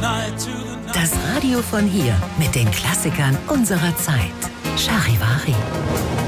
Das Radio von hier mit den Klassikern unserer Zeit. Charivari.